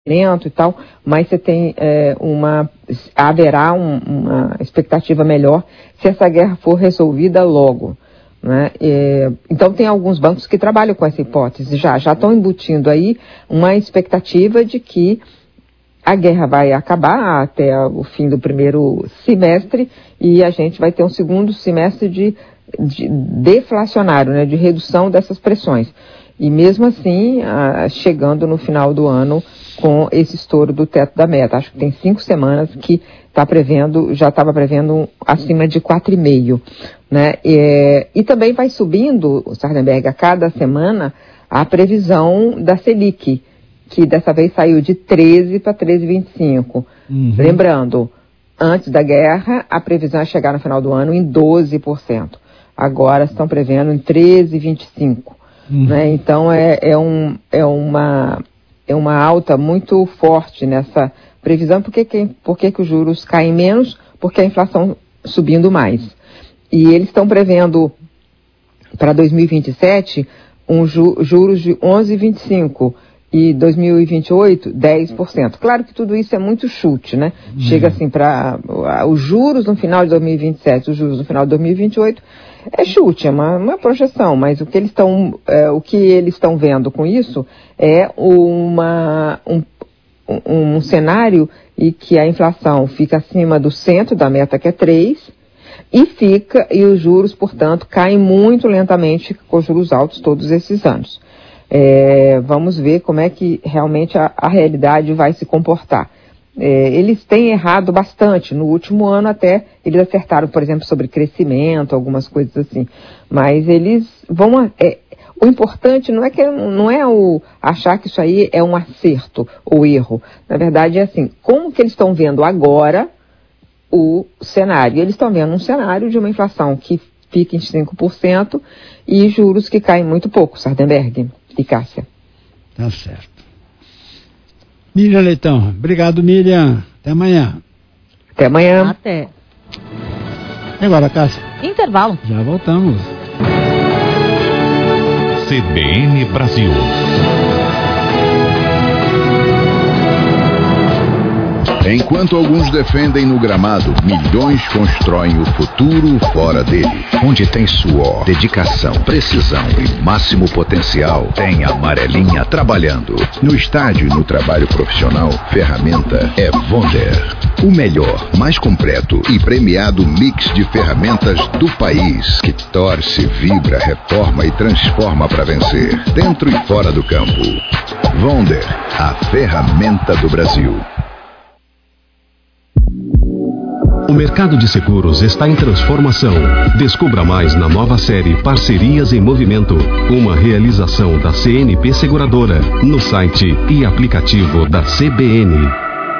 lento e tal, mas você tem haverá uma expectativa melhor se essa guerra for resolvida logo, né? Então tem alguns bancos que trabalham com essa hipótese, já estão embutindo aí uma expectativa de que a guerra vai acabar até o fim do primeiro semestre e a gente vai ter um segundo semestre de deflacionário, né, de redução dessas pressões. E mesmo assim, chegando no final do ano com esse estouro do teto da meta. Acho que tem 5 semanas que já estava prevendo acima de 4,5, né? E também vai subindo, Sardenberg, a cada semana, a previsão da Selic, que dessa vez saiu de 13 para 13,25. Lembrando, antes da guerra, a previsão é chegar no final do ano em 12%. Agora estão prevendo em 13,25%. Né? Então é uma alta muito forte nessa previsão. Por que os juros caem menos? Porque a inflação subindo mais. E eles estão prevendo para 2027 juros de 11,25%. E 2028, 10%. Claro que tudo isso é muito chute, né? Chega assim para os juros no final de 2027, os juros no final de 2028, é chute, é uma projeção, mas o que eles estão vendo com isso é um cenário em que a inflação fica acima do centro da meta, que é 3%, e os juros, portanto, caem muito lentamente com juros altos todos esses anos. Vamos ver como é que realmente a realidade vai se comportar. Eles têm errado bastante. No último ano até eles acertaram, por exemplo, sobre crescimento, algumas coisas assim. Mas eles vão... o importante não é achar que isso aí é um acerto ou erro. Na verdade é assim, como que eles estão vendo agora o cenário? Eles estão vendo um cenário de uma inflação que fica em 5% e juros que caem muito pouco, Sardenberg e Cássia. Tá certo. Miriam Leitão, obrigado, Miriam. Até amanhã. Até amanhã. Até. E agora, Cássia? Intervalo. Já voltamos. CBN Brasil. Enquanto alguns defendem no gramado, milhões constroem o futuro fora dele. Onde tem suor, dedicação, precisão e máximo potencial, tem a amarelinha trabalhando. No estádio e no trabalho profissional, ferramenta é Wonder. O melhor, mais completo e premiado mix de ferramentas do país, que torce, vibra, reforma e transforma para vencer, dentro e fora do campo. Wonder, a ferramenta do Brasil. O mercado de seguros está em transformação. Descubra mais na nova série Parcerias em Movimento, uma realização da CNP Seguradora, no site e aplicativo da CBN.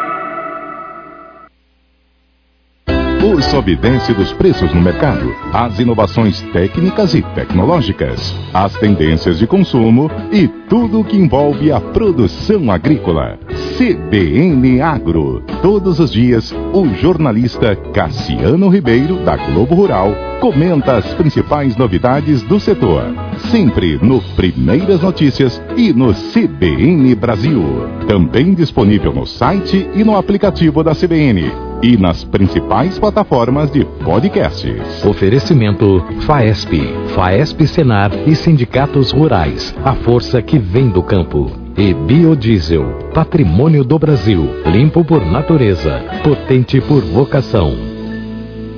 O sobidense dos preços no mercado, as inovações técnicas e tecnológicas, as tendências de consumo e tudo o que envolve a produção agrícola. CBN Agro. Todos os dias, o jornalista Cassiano Ribeiro, da Globo Rural, comenta as principais novidades do setor. Sempre no Primeiras Notícias e no CBN Brasil. Também disponível no site e no aplicativo da CBN. E nas principais plataformas de podcasts. Oferecimento FAESP Senar e Sindicatos Rurais. A força que vem do campo. E Biodiesel, patrimônio do Brasil. Limpo por natureza, potente por vocação.